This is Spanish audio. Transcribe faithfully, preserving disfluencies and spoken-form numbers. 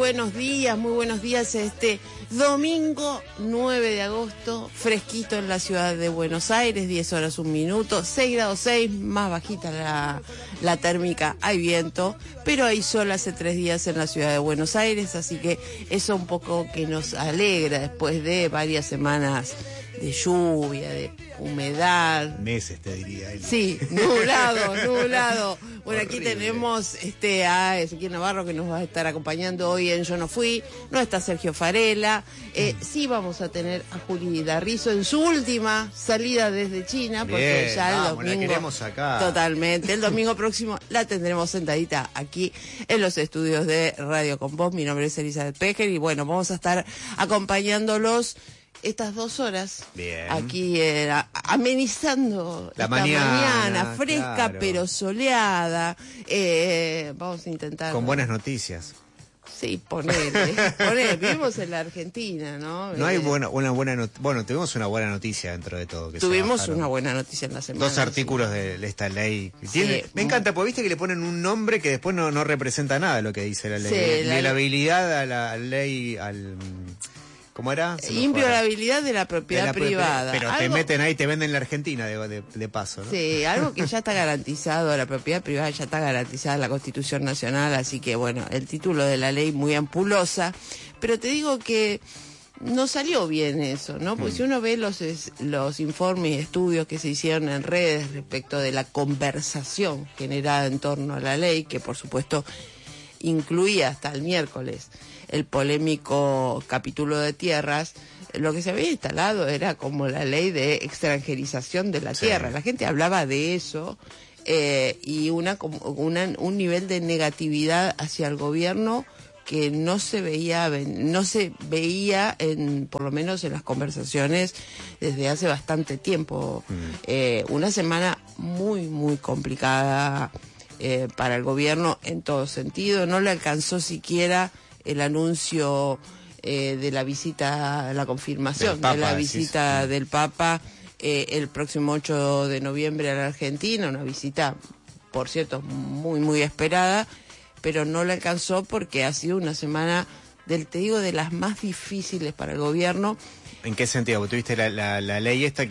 buenos días, muy buenos días. Este domingo nueve de agosto, fresquito en la ciudad de Buenos Aires, diez horas un minuto, seis grados seis, más bajita la, la térmica, hay viento, pero hay sol hace tres días en la ciudad de Buenos Aires, así que eso un poco que nos alegra después de varias semanas de lluvia, de humedad. Meses, te diría. Él. Sí, nublado, nublado. Bueno, Horrible. Aquí tenemos este a Ezequiel Navarro que nos va a estar acompañando hoy en Yo No Fui. No está Sergio Farela. Eh, sí vamos a tener a Juli Darrizo en su última salida desde China, porque Bien, ya el vamos, domingo... la queremos acá. Totalmente. El domingo próximo la tendremos sentadita aquí en los estudios de Radio Con Vos. Mi nombre es Elizabeth Pecker y bueno, vamos a estar acompañándolos estas dos horas. Bien. Aquí eh, a- amenizando La esta mañana, mañana fresca claro. pero soleada. Eh, vamos a intentar Con buenas noticias. sí, ponele, ponele. Vivimos en la Argentina, ¿no? No hay Eh, buena, una buena not- bueno, tuvimos una buena noticia dentro de todo. Que se Tuvimos bajaron una buena noticia en la semana. Dos artículos de, de esta ley. Tiene- Sí. me encanta, porque viste que le ponen un nombre que después no, no representa nada lo que dice la ley. Sí, de la la, ley- habilidad a la ley, al... ¿Cómo era? Se me fue Inviolabilidad de la ahora. propiedad De la- privada. Pero te Algo- meten ahí, te venden la Argentina de, de, de paso, ¿no? Sí, algo que ya está garantizado, la propiedad privada ya está garantizada en la Constitución Nacional, así que bueno, el título de la ley muy ampulosa, pero te digo que no salió bien eso, ¿no? Porque Mm. si uno ve los, es- los informes y estudios que se hicieron en redes respecto de la conversación generada en torno a la ley, que por supuesto incluía hasta el miércoles el polémico capítulo de tierras, lo que se había instalado era como la ley de extranjerización de la Sí. tierra. La gente hablaba de eso eh, y una, como una un nivel de negatividad hacia el gobierno que no se veía ven- no se veía en por lo menos en las conversaciones desde hace bastante tiempo. Mm. Eh, una semana muy muy complicada eh, para el gobierno en todo sentido. No le alcanzó siquiera el anuncio eh, de la visita, la confirmación Del Papa, de la decís. visita del Papa eh, el próximo ocho de noviembre a la Argentina, una visita, por cierto, muy, muy esperada, pero no le alcanzó porque ha sido una semana, del te digo, de las más difíciles para el gobierno. ¿En qué sentido? Porque tuviste la, la, la ley esta